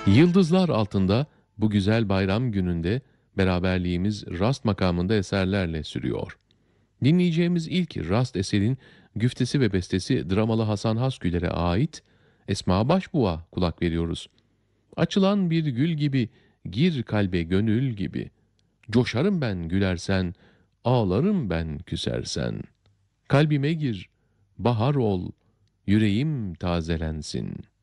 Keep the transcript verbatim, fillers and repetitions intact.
Yıldızlar altında bu güzel bayram gününde beraberliğimiz rast makamında eserlerle sürüyor. Dinleyeceğimiz ilk rast eserin güftesi ve bestesi dramalı Hasan Hasgüler'e ait Esma Başbuğ'a kulak veriyoruz. Açılan bir gül gibi, gir kalbe gönül gibi. Coşarım ben gülersen, ağlarım ben küsersen. Kalbime gir, bahar ol, yüreğim tazelensin.''